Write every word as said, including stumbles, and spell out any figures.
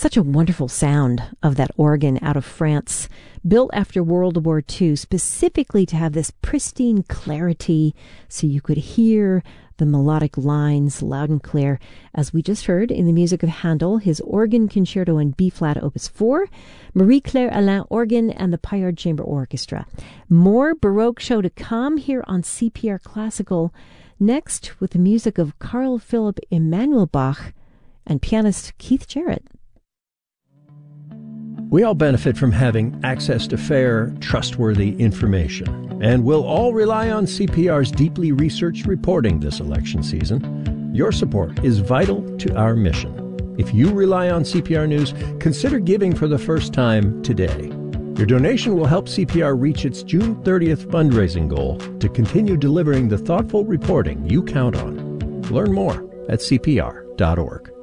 Such a wonderful sound of that organ out of France, built after World War Two, specifically to have this pristine clarity so you could hear the melodic lines loud and clear, as we just heard in the music of Handel, his organ concerto in B-flat opus four, Marie-Claire Alain organ, and the Payard Chamber Orchestra. More Baroque show to come here on C P R Classical, next with the music of Carl Philipp Emanuel Bach and pianist Keith Jarrett. We all benefit from having access to fair, trustworthy information, and we'll all rely on C P R's deeply researched reporting this election season. Your support is vital to our mission. If you rely on C P R News, consider giving for the first time today. Your donation will help C P R reach its June thirtieth fundraising goal to continue delivering the thoughtful reporting you count on. Learn more at C P R dot org.